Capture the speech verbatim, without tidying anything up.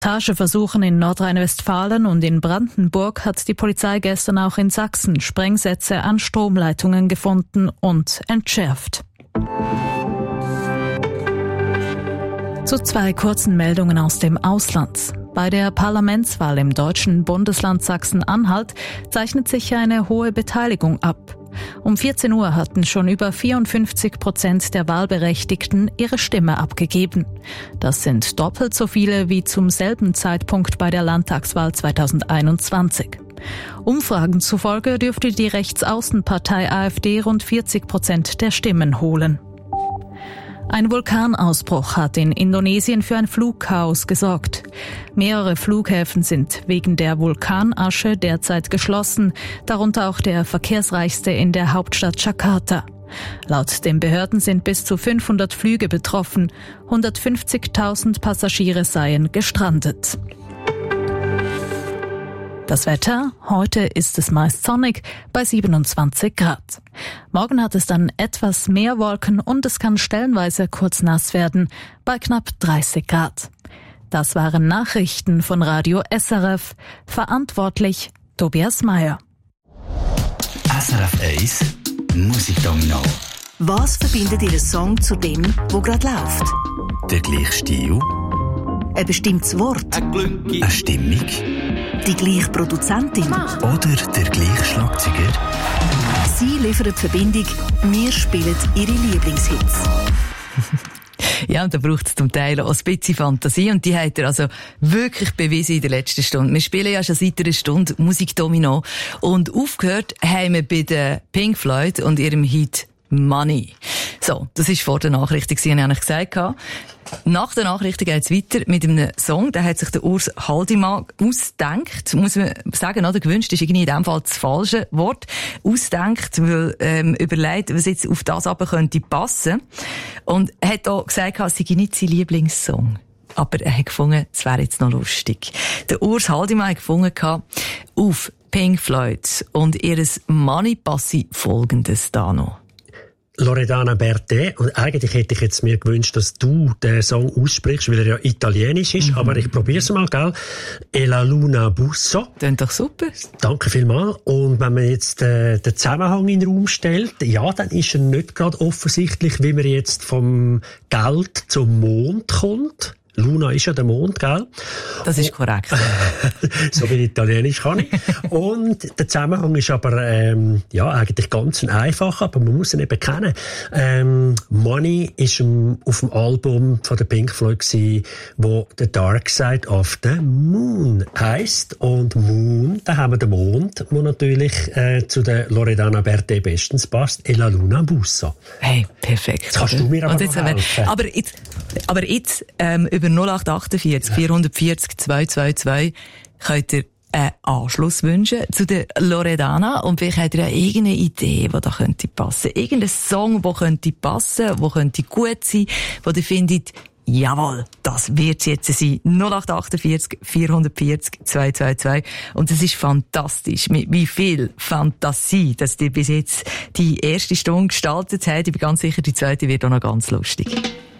Sabotageversuchen in Nordrhein-Westfalen und in Brandenburg hat die Polizei gestern auch in Sachsen Sprengsätze an Stromleitungen gefunden und entschärft. Zu zwei kurzen Meldungen aus dem Ausland. Bei der Parlamentswahl im deutschen Bundesland Sachsen-Anhalt zeichnet sich eine hohe Beteiligung ab. Um vierzehn Uhr hatten schon über vierundfünfzig Prozent der Wahlberechtigten ihre Stimme abgegeben. Das sind doppelt so viele wie zum selben Zeitpunkt bei der Landtagswahl zweitausendeinundzwanzig. Umfragen zufolge dürfte die Rechtsaußenpartei AfD rund vierzig Prozent der Stimmen holen. Ein Vulkanausbruch hat in Indonesien für ein Flugchaos gesorgt. Mehrere Flughäfen sind wegen der Vulkanasche derzeit geschlossen, darunter auch der verkehrsreichste in der Hauptstadt Jakarta. Laut den Behörden sind bis zu fünfhundert Flüge betroffen, hundertfünfzigtausend Passagiere seien gestrandet. Das Wetter: Heute ist es meist sonnig bei siebenundzwanzig Grad. Morgen hat es dann etwas mehr Wolken und es kann stellenweise kurz nass werden bei knapp dreißig Grad. Das waren Nachrichten von Radio S R F. Verantwortlich Tobias Meyer. S R F eins Musikdomino. Was verbindet Ihren Song zu dem, wo gerade läuft? Der gleiche Stil. Ein bestimmtes Wort. Eine Stimmung. Die gleiche Produzentin. Oder der gleiche Schlagzeuger. Sie liefern die Verbindung, wir spielen Ihre Lieblingshits. Ja, und da braucht es zum Teil auch ein bisschen Fantasie und die hat er also wirklich bewiesen in der letzten Stunde. Wir spielen ja schon seit einer Stunde Musikdomino und aufgehört haben wir bei den Pink Floyd und ihrem Hit Money. So, das war vor der Nachrichtung, wie ich eigentlich gesagt habe. Nach der Nachrichtung geht es weiter mit einem Song, der hat sich der Urs Haldimann ausgedacht, muss man sagen, oder gewünscht ist irgendwie in dem Fall das falsche Wort, ausgedacht, weil ähm, überlegt, was jetzt auf das aber könnte passen. Und er hat auch gesagt, es sei nicht sein Lieblingssong. Aber er hat gefunden, es wäre jetzt noch lustig. Der Urs Haldimann hat gefunden, auf Pink Floyd und ihres Money passe Folgendes da noch. Loredana Bertè, und eigentlich hätte ich jetzt mir gewünscht, dass du den Song aussprichst, weil er ja italienisch ist, mhm. aber ich probier's mal, gell? E la luna busso. Klingt doch super. Danke vielmals. Und wenn man jetzt äh, den Zusammenhang in den Raum stellt, ja, dann ist er nicht gerade offensichtlich, wie man jetzt vom Geld zum Mond kommt. Luna ist ja der Mond, gell? Das ist korrekt. So wie Italienisch kann ich. Und der Zusammenhang ist aber, ähm, ja, eigentlich ganz einfach, aber man muss ihn eben kennen. Ähm, Money ist um, auf dem Album von der Pink Floyd gewesen, wo The Dark Side of the Moon heisst. Und Moon, da haben wir den Mond, der natürlich äh, zu der Loredana Bertè bestens passt. E la luna busso. Hey, perfekt. Jetzt kannst du mir aber jetzt, noch helfen. Aber jetzt, aber jetzt ähm, über null acht achtundvierzig vierhundertvierzig zweihundertzweiundzwanzig könnt ihr einen Anschluss wünschen zu der Loredana und vielleicht habt ihr ja irgendeine Idee, die da könnte passen. Irgendein Song, der könnte passen, der könnte gut sein, wo ihr findet, jawohl, das wird jetzt sein. null acht achtundvierzig vierhundertvierzig zweihundertzweiundzwanzig. Und es ist fantastisch, mit wie viel Fantasie, dass ihr bis jetzt die erste Stunde gestaltet habt. Ich bin ganz sicher, die zweite wird auch noch ganz lustig.